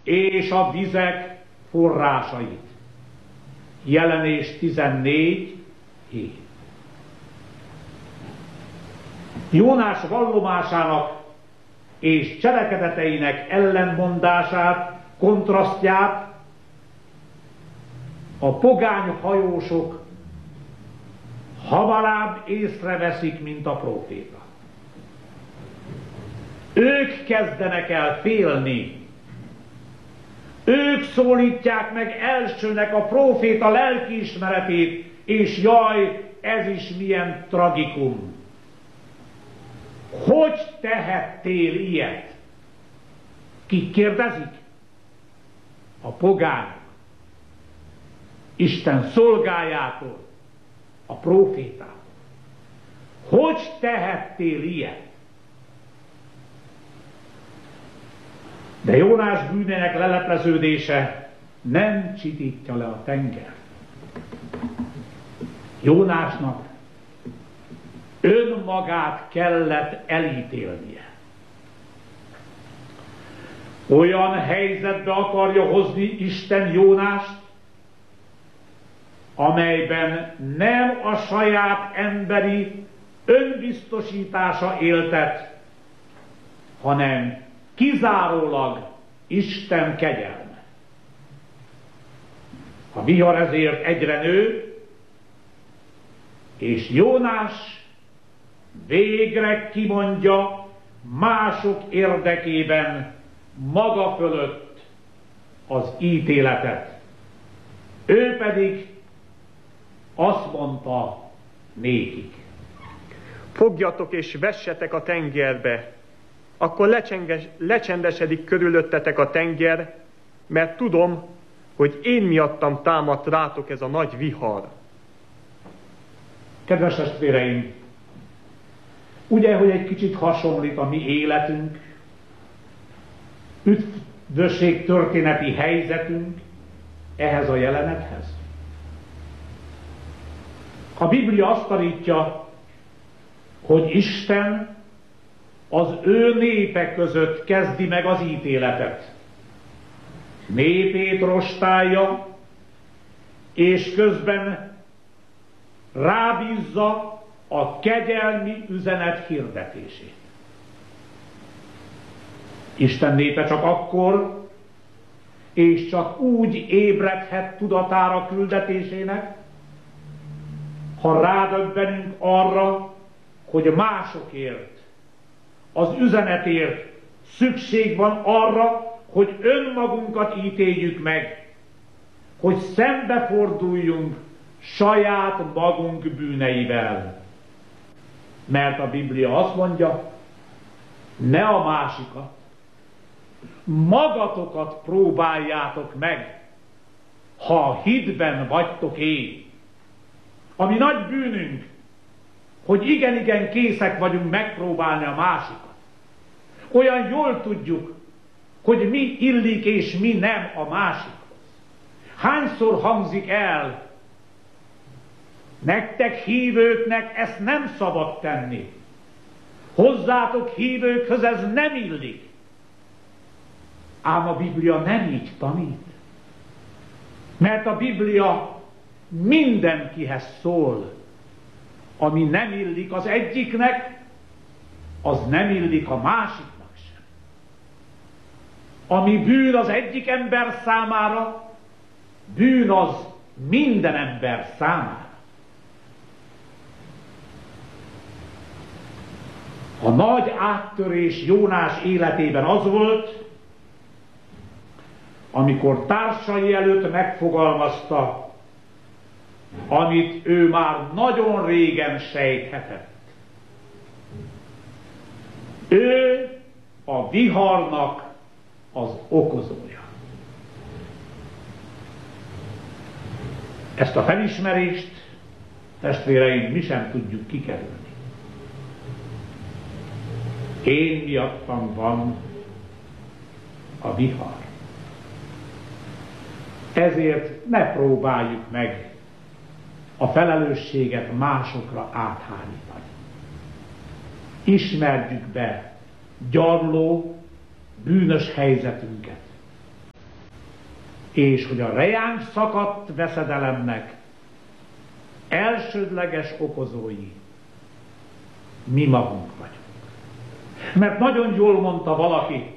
és a vizek forrásait. Jelenés 14:7. Jónás vallomásának és cselekedeteinek ellenmondását, kontrasztját a pogány hajósok hamarabb észreveszik, mint a próféta. Ők kezdenek el félni. Ők szólítják meg elsőnek a próféta lelkiismeretét, és jaj, ez is milyen tragikum. Hogy tehettél ilyet? Kik kérdezik? A pogányok. Isten szolgájától, a prófétától. Hogy tehettél ilyet? De Jónás bűnének lelepleződése nem csitítja le a tengert. Jónásnak önmagát kellett elítélnie. Olyan helyzetbe akarja hozni Isten Jónást, amelyben nem a saját emberi önbiztosítása éltet, hanem kizárólag Isten kegyelme. A vihar ezért egyre nő, és Jónás végre kimondja mások érdekében maga fölött az ítéletet. Ő pedig azt mondta nékik: fogjatok és vessetek a tengerbe, akkor lecsendesedik körülöttetek a tenger, mert tudom, hogy én miattam támadt rátok ez a nagy vihar. Kedves testvéreim, ugye, hogy egy kicsit hasonlít a mi életünk, üdvösség történeti helyzetünk ehhez a jelenethez? A Biblia azt tanítja, hogy Isten az ő népe között kezdi meg az ítéletet. Népét rostálja, és közben rábízza a kegyelmi üzenet hirdetését. Isten népe csak akkor, és csak úgy ébredhet tudatára küldetésének, ha rádöbbenünk arra, hogy másokért, az üzenetért szükség van arra, hogy önmagunkat ítéljük meg, hogy szembeforduljunk saját magunk bűneivel. Mert a Biblia azt mondja, ne a másikat, magatokat próbáljátok meg, ha a hitben vagytok én. Ami nagy bűnünk, hogy igen készek vagyunk megpróbálni a másikat. Olyan jól tudjuk, hogy mi illik és mi nem a másikhoz. Hányszor hangzik el, nektek hívőknek ezt nem szabad tenni. Hozzátok hívőkhöz ez nem illik. Ám a Biblia nem így tanít. Mert a Biblia mindenkihez szól. Ami nem illik az egyiknek, az nem illik a másiknak sem. Ami bűn az egyik ember számára, bűn az minden ember számára. A nagy áttörés Jónás életében az volt, amikor társai előtt megfogalmazta, amit ő már nagyon régen sejthetett. Ő a viharnak az okozója. Ezt a felismerést, testvéreim, mi sem tudjuk kikerülni. Én miattam van a vihar. Ezért ne próbáljuk meg a felelősséget másokra áthárítani. Ismerjük be gyarló, bűnös helyzetünket. és hogy a rejánk szakadt veszedelemnek elsődleges okozói mi magunk vagyunk. Mert nagyon jól mondta valaki,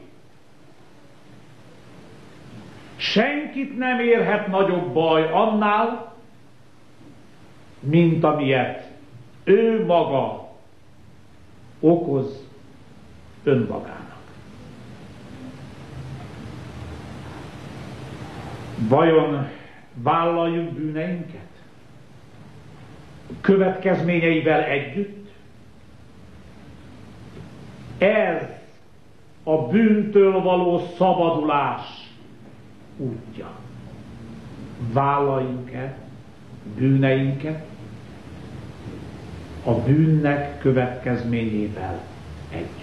senkit nem érhet nagyobb baj annál, mint amilyet ő maga okoz önmagának. Vajon vállaljuk bűneinket? Következményeivel együtt? Ez a bűntől való szabadulás útja. Vállaljuk-e bűneinket a bűnnek következményével együtt?